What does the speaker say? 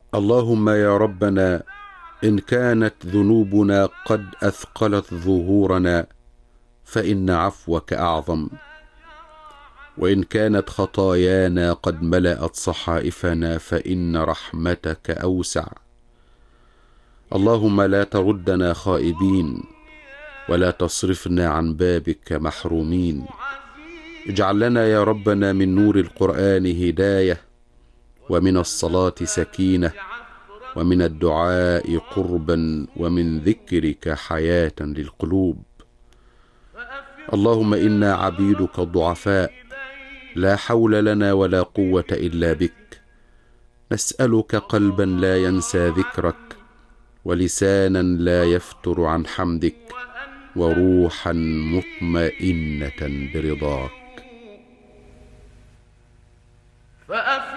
اللهم يا ربنا، إن كانت ذنوبنا قد أثقلت ظهورنا فإن عفوك أعظم، وإن كانت خطايانا قد ملأت صحائفنا فإن رحمتك أوسع. اللهم لا تردنا خائبين، ولا تصرفنا عن بابك محرومين. اجعل لنا يا ربنا من نور القرآن هداية، ومن الصلاة سكينة، ومن الدعاء قربا، ومن ذكرك حياة للقلوب. اللهم إنا عبيدك الضعفاء، لا حول لنا ولا قوة إلا بك. نسألك قلبا لا ينسى ذكرك، ولسانا لا يفتر عن حمدك، وروحا مطمئنة برضاك.